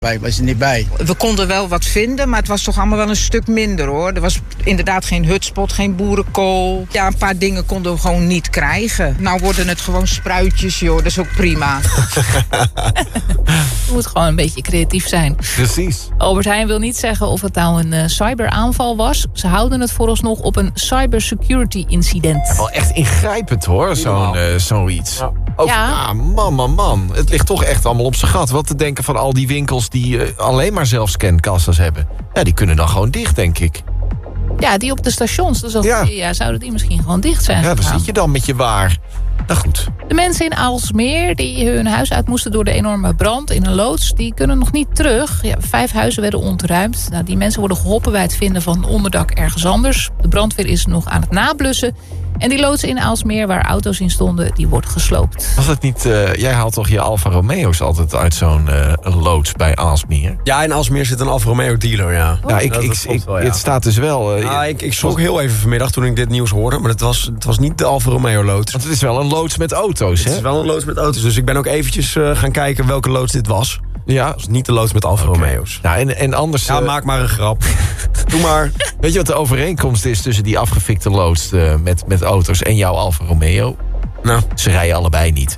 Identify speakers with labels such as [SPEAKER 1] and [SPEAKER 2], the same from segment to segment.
[SPEAKER 1] Wij was er niet bij.
[SPEAKER 2] We konden wel wat vinden, maar het was toch allemaal wel een stuk minder, hoor. Er was inderdaad geen hutspot, geen boerenkool. Ja, een paar dingen konden we gewoon niet krijgen. Nou worden het gewoon spruitjes, joh. Dat is ook prima.
[SPEAKER 3] Je moet gewoon een beetje creatief zijn.
[SPEAKER 4] Precies.
[SPEAKER 3] Albert Heijn wil niet zeggen of het nou een cyberaanval was. Ze houden het vooralsnog op een cybersecurity incident.
[SPEAKER 4] Ja, wel echt ingrijpend, hoor, zoiets. Ja. Ook,
[SPEAKER 3] Ja.
[SPEAKER 4] Man. Het ligt toch echt allemaal op zijn gat. Wat te denken van al die winkels die alleen maar zelfscankassas hebben. Ja, die kunnen dan gewoon dicht, denk ik.
[SPEAKER 3] Ja, die op de stations. Dus zouden die misschien gewoon dicht zijn
[SPEAKER 4] Ja,
[SPEAKER 3] gegaan.
[SPEAKER 4] dan zit je dan met je waar. Nou goed.
[SPEAKER 3] De mensen in Aalsmeer die hun huis uit moesten door de enorme brand in een loods, die kunnen nog niet terug. Ja, 5 huizen werden ontruimd. Nou, die mensen worden geholpen bij het vinden van onderdak ergens anders. De brandweer is nog aan het nablussen. En die loods in Aalsmeer waar auto's in stonden, die wordt gesloopt.
[SPEAKER 4] Was het niet, jij haalt toch je Alfa Romeo's altijd uit zo'n loods bij Aalsmeer?
[SPEAKER 5] Ja, in Aalsmeer zit een Alfa Romeo dealer, ja.
[SPEAKER 4] Ja, het staat dus wel...
[SPEAKER 5] ik schrok heel even vanmiddag toen ik dit nieuws hoorde. Maar het was niet de Alfa Romeo loods.
[SPEAKER 4] Want het is wel een loods met auto's, hè?
[SPEAKER 5] Het is wel een loods met auto's. Dus ik ben ook eventjes gaan kijken welke loods dit was.
[SPEAKER 4] Ja.
[SPEAKER 5] Het was niet de loods met Alfa Romeo's.
[SPEAKER 4] Ja, en anders...
[SPEAKER 5] Ja, maak maar een grap. Doe maar.
[SPEAKER 4] Weet je wat de overeenkomst is tussen die afgefikte loods met auto's en jouw Alfa Romeo?
[SPEAKER 5] Nou.
[SPEAKER 4] Ze rijden allebei niet.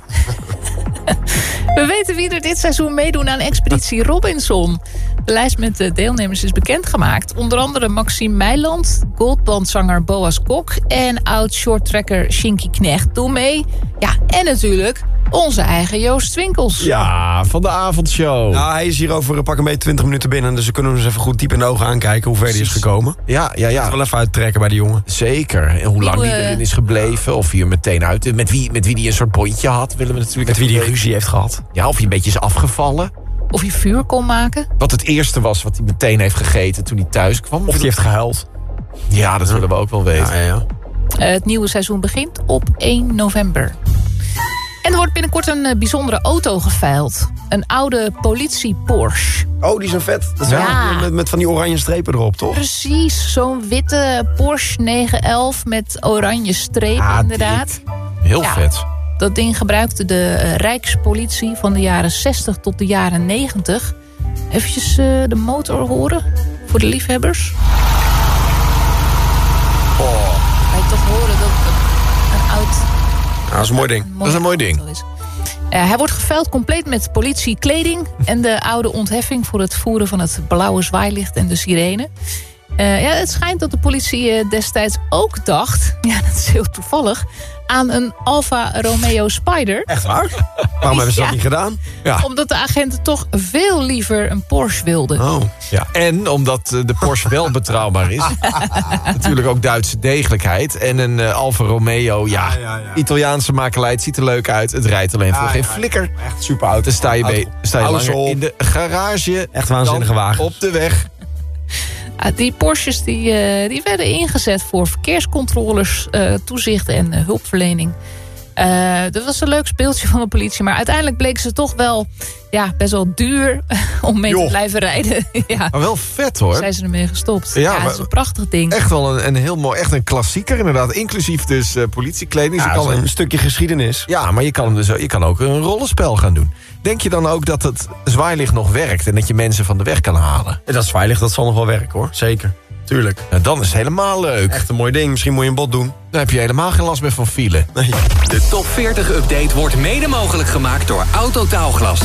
[SPEAKER 3] We weten wie er dit seizoen meedoen aan Expeditie Robinson. De lijst met de deelnemers is bekendgemaakt. Onder andere Maxime Meiland, goldbandzanger Boas Kok en oud-shorttracker Shinky Knecht doen mee. Ja, en natuurlijk onze eigen Joost Swinkels.
[SPEAKER 4] Ja, van de avondshow.
[SPEAKER 5] Nou, hij is hier over pak een beetje 20 minuten binnen. Dus we kunnen hem eens even goed diep in de ogen aankijken hoe ver hij is gekomen.
[SPEAKER 4] Ja.
[SPEAKER 5] Wel even uittrekken bij die jongen.
[SPEAKER 4] Zeker. En hoe lang die erin is gebleven. Of hij er meteen uit... Met wie die een soort bondje had, willen we natuurlijk...
[SPEAKER 5] Met wie die ruzie heeft gehad.
[SPEAKER 4] Ja, of hij een beetje is afgevallen.
[SPEAKER 3] Of hij vuur kon maken.
[SPEAKER 4] Wat het eerste was wat hij meteen heeft gegeten toen hij thuis kwam.
[SPEAKER 5] Of hij heeft gehuild.
[SPEAKER 4] Ja, dat willen we ook wel weten.
[SPEAKER 5] Ja.
[SPEAKER 3] Het nieuwe seizoen begint op 1 november. En er wordt binnenkort een bijzondere auto geveild. Een oude politie Porsche.
[SPEAKER 5] Oh, die zijn vet. Dat is
[SPEAKER 3] Ja.
[SPEAKER 5] met van die oranje strepen erop, toch?
[SPEAKER 3] Precies, zo'n witte Porsche 911 met oranje strepen inderdaad.
[SPEAKER 4] Heel vet.
[SPEAKER 3] Dat ding gebruikte de Rijkspolitie van de jaren 60 tot de jaren 90. Eventjes de motor horen voor de liefhebbers. Kan je toch horen dat het een oud...
[SPEAKER 5] Ja, dat is een mooi ding.
[SPEAKER 4] Dat is een mooi ding.
[SPEAKER 3] Hij wordt geveild compleet met politiekleding en de oude ontheffing voor het voeren van het blauwe zwaailicht en de sirene. Het schijnt dat de politie destijds ook dacht, ja, dat is heel toevallig, aan een Alfa Romeo Spider.
[SPEAKER 5] Echt waar? Waarom hebben ze dat niet gedaan?
[SPEAKER 4] Ja.
[SPEAKER 3] Omdat de agenten toch veel liever een Porsche wilden.
[SPEAKER 5] Oh.
[SPEAKER 4] Ja, en omdat de Porsche wel betrouwbaar is. Natuurlijk ook Duitse degelijkheid. En een Alfa Romeo, ja. Italiaanse makelij, het ziet er leuk uit. Het rijdt alleen voor geen flikker.
[SPEAKER 5] Echt super oud.
[SPEAKER 4] Dan sta je langer in de garage.
[SPEAKER 5] Echt waanzinnige
[SPEAKER 4] dan
[SPEAKER 5] wagen.
[SPEAKER 4] Op de weg.
[SPEAKER 3] Die Porsches die werden ingezet voor verkeerscontroles, toezicht en hulpverlening. Dat was een leuk speeltje van de politie. Maar uiteindelijk bleken ze toch wel best wel duur om mee te blijven rijden. Ja.
[SPEAKER 4] Maar wel vet, hoor.
[SPEAKER 3] Zijn ze ermee gestopt.
[SPEAKER 4] Ja,
[SPEAKER 3] Ja, het is een prachtig ding.
[SPEAKER 4] Echt wel een heel mooi, echt een klassieker inderdaad. Inclusief dus politiekleding.
[SPEAKER 5] Ja,
[SPEAKER 4] Dus
[SPEAKER 5] een stukje geschiedenis.
[SPEAKER 4] Ja, maar je kan ook een rollenspel gaan doen. Denk je dan ook dat het zwaailicht nog werkt en dat je mensen van de weg kan halen?
[SPEAKER 5] Dat zwaailicht, dat zal nog wel werken, hoor. Zeker. Tuurlijk.
[SPEAKER 4] Nou, dan is het helemaal leuk.
[SPEAKER 5] Echt een mooi ding. Misschien moet je een bod doen.
[SPEAKER 4] Dan heb je helemaal geen last meer van file.
[SPEAKER 5] Nee.
[SPEAKER 6] De Top 40 Update wordt mede mogelijk gemaakt door Autotaalglas.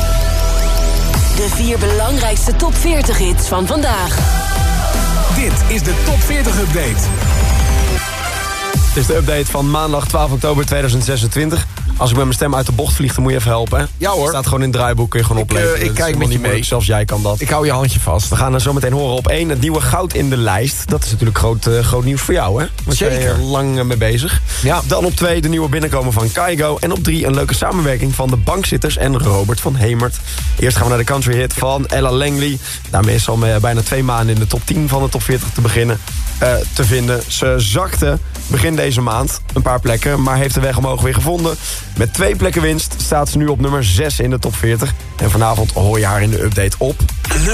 [SPEAKER 7] De 4 belangrijkste top 40 hits van vandaag.
[SPEAKER 6] Dit is de Top 40 Update.
[SPEAKER 5] Dit is de update van maandag 12 oktober 2026. Als ik met mijn stem uit de bocht vlieg, dan moet je even helpen. Hè?
[SPEAKER 4] Ja, hoor.
[SPEAKER 5] Staat gewoon in het draaiboek, kun je gewoon opleveren.
[SPEAKER 4] Ik kijk met je mee.
[SPEAKER 5] Zelfs jij kan dat.
[SPEAKER 4] Ik hou je handje vast.
[SPEAKER 5] We gaan er zo meteen horen op 1. Het nieuwe goud in de lijst. Dat is natuurlijk groot nieuws voor jou, hè? Daar ben je lang mee bezig.
[SPEAKER 4] Ja.
[SPEAKER 5] Dan op 2 de nieuwe binnenkomen van Kygo. En op 3 een leuke samenwerking van de Bankzitters en Robert van Hemert. Eerst gaan we naar de country hit van Ella Langley. Daarmee is ze al bijna 2 maanden in de top 10 van de top 40 te vinden. Ze zakte begin deze maand een paar plekken, maar heeft de weg omhoog weer gevonden. Met 2 plekken winst staat ze nu op nummer 6 in de top 40. En vanavond hoor je haar in de update op...